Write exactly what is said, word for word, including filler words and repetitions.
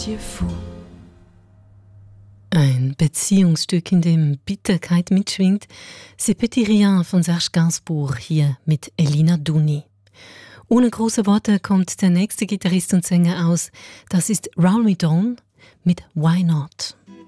Dieu fou. Ein Beziehungsstück, in dem Bitterkeit mitschwingt. C'est Petit Rien von Serge Gainsbourg hier mit Elina Duni. Ohne große Worte kommt der nächste Gitarrist und Sänger aus. Das ist Roll Me Down mit Why Not.